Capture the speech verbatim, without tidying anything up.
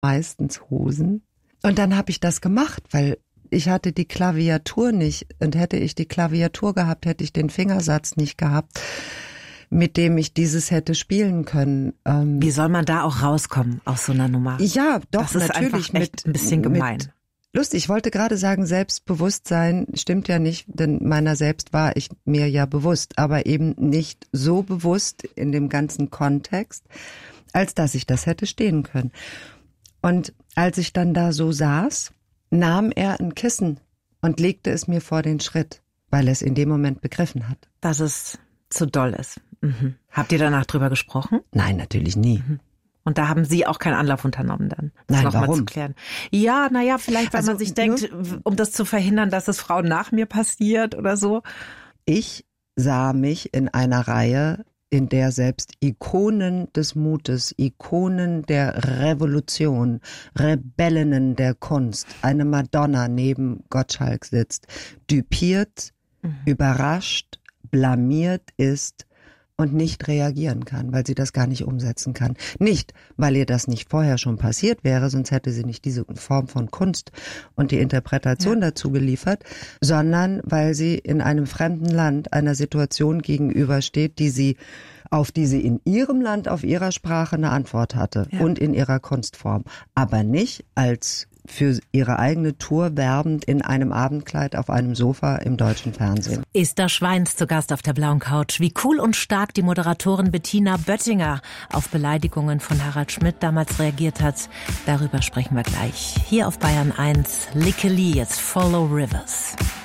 meistens Hosen. Und dann habe ich das gemacht, weil ich hatte die Klaviatur nicht. Und hätte ich die Klaviatur gehabt, hätte ich den Fingersatz nicht gehabt, mit dem ich dieses hätte spielen können. Ähm Wie soll man da auch rauskommen aus so einer Nummer? Ja, doch, das ist natürlich. Einfach echt mit, ein bisschen gemein. Mit, lustig, ich wollte gerade sagen, Selbstbewusstsein stimmt ja nicht, denn meiner selbst war ich mir ja bewusst, aber eben nicht so bewusst in dem ganzen Kontext, als dass ich das hätte stehen können. Und als ich dann da so saß, nahm er ein Kissen und legte es mir vor den Schritt, weil er es in dem Moment begriffen hat. Dass es zu doll ist. Mhm. Habt ihr danach drüber gesprochen? Nein, natürlich nie. Mhm. Und da haben Sie auch keinen Anlauf unternommen dann? Das Nein, noch warum? Mal zu klären. Ja, naja, vielleicht, weil also, man sich denkt, um das zu verhindern, dass es Frauen nach mir passiert oder so. Ich sah mich in einer Reihe, in der selbst Ikonen des Mutes, Ikonen der Revolution, Rebellinnen der Kunst, eine Madonna neben Gottschalk sitzt, düpiert, mhm. überrascht, blamiert ist und nicht reagieren kann, weil sie das gar nicht umsetzen kann. Nicht, weil ihr das nicht vorher schon passiert wäre, sonst hätte sie nicht diese Form von Kunst und die Interpretation ja. dazu geliefert, sondern weil sie in einem fremden Land einer Situation gegenübersteht, die sie auf die sie in ihrem Land, auf ihrer Sprache eine Antwort hatte ja. und in ihrer Kunstform, aber nicht als für ihre eigene Tour werbend in einem Abendkleid auf einem Sofa im deutschen Fernsehen. Esther Schweins zu Gast auf der blauen Couch. Wie cool und stark die Moderatorin Bettina Böttinger auf Beleidigungen von Harald Schmidt damals reagiert hat, darüber sprechen wir gleich. Hier auf Bayern eins, Lickeli, jetzt Follow Rivers.